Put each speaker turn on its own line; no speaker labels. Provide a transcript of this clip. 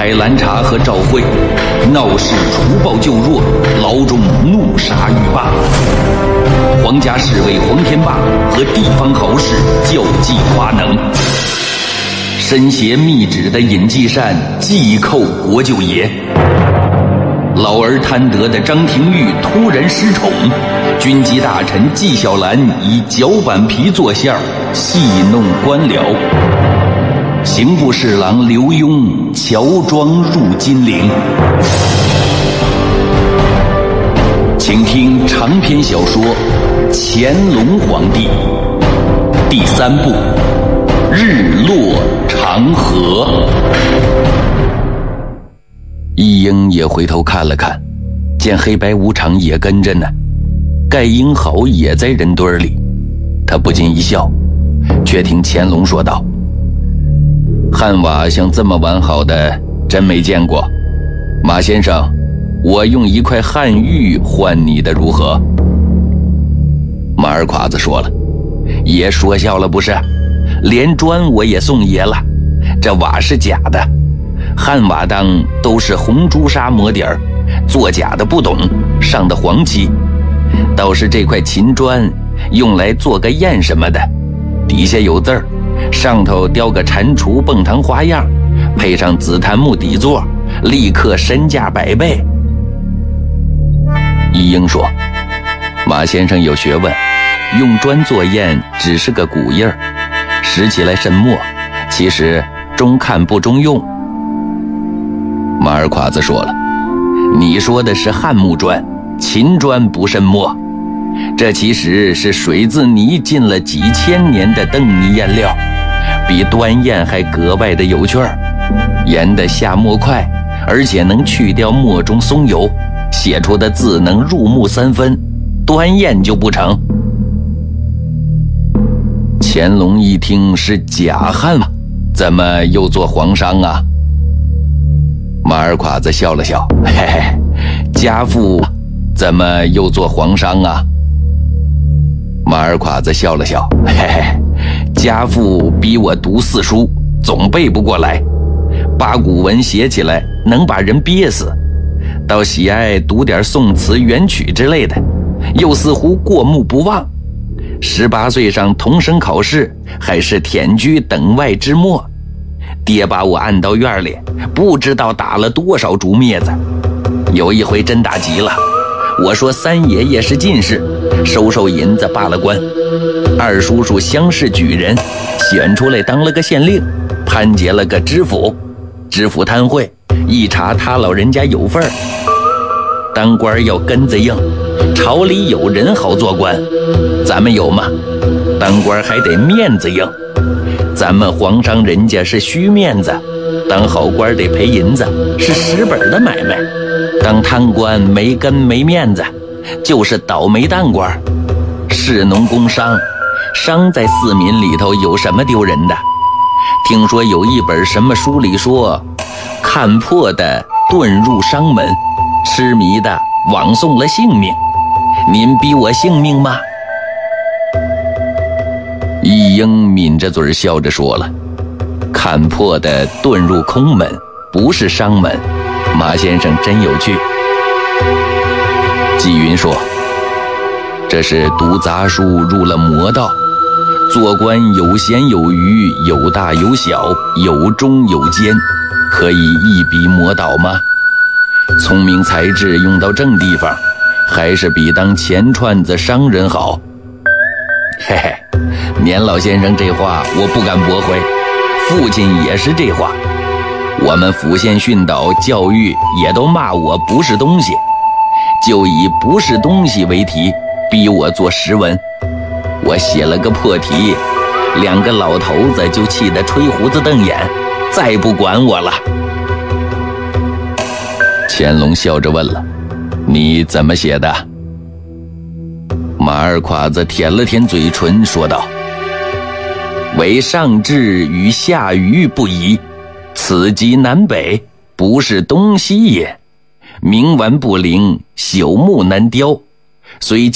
海兰察和赵惠，闹事除暴救弱，牢中怒杀狱霸。皇家侍卫黄天霸和地方豪士较技夸能，身携密旨的尹继善祭叩国舅爷。老而贪得的张廷玉突然失宠，军机大臣纪晓岚以脚板皮做馅戏弄官僚。刑部侍郎刘墉乔装入金陵。请听长篇小说《乾隆皇帝》第3部《日落长河》。一英也回头看了看，见黑白无常也跟着呢，盖英豪也在人堆里，他不禁一笑，却听乾隆说道：汉瓦像这么完好的真没见过，马先生，我用一块汉玉换你的如何？马二侉子说了：爷说笑了不是，连砖我也送爷了，这瓦是假的，汉瓦当都是红朱砂抹底儿，做假的不懂，上的黄漆，倒是这块秦砖用来做个砚什么的，底下有字儿，上头雕个蟾蜍蹦堂花样，配上紫檀木底座，立刻身价100倍。一英说：马先生有学问，用砖做砚只是个古印儿，拾起来甚墨，其实中看不中用。马二侉子说了：你说的是汉木砖，秦砖不甚墨，这其实是水渍泥浸了几千年的邓泥颜料，比端砚还格外的有趣儿，研得下墨快，而且能去掉墨中松油，写出的字能入木3分，端砚就不成。乾隆一听是假汉嘛，怎么又做皇商啊？马二侉子笑了笑：嘿嘿，家父怎么又做皇商啊？马二侉子笑了笑：嘿嘿，家父逼我读4书，总背不过来，八股文写起来能把人憋死，倒喜爱读点宋词元曲之类的，又似乎过目不忘。18岁上童生考试，还是忝居等外之末，爹把我按到院里，不知道打了多少竹篾子。有一回真打急了，我说三爷爷是进士，收银子罢了官，二叔叔乡试举人，选出来当了个县令，攀结了个知府，知府贪贿，一查他老人家有份儿。当官要根子硬，朝里有人好做官，咱们有吗？当官还得面子硬，咱们皇上人家是虚面子，当好官得赔银子，是实本的买卖。当贪官没根没面子，就是倒霉蛋官。士农工商，商在四民里头有什么丢人的？听说有一本什么书里说，看破的遁入商门，痴迷的枉送了性命。您逼我性命吗？一英抿着嘴笑着说了：看破的遁入空门，不是商门。马先生真有趣。纪云说：这是读杂书入了魔道，做官有闲有余，有大有小，有忠有奸，可以一笔魔倒吗？聪明才智用到正地方，还是比当钱串子商人好。嘿嘿，年老先生这话我不敢驳回，父亲也是这话。我们府县训导教育也都骂我不是东西，就以不是东西为题，逼我做实文。我写了个破题，2个老头子就气得吹胡子瞪眼，再不管我了。乾隆笑着问了：你怎么写的？马二侉子舔了舔嘴唇说道：为上至与下愚不疑，此即南北，不是东西也。冥顽不灵，朽木难雕，虽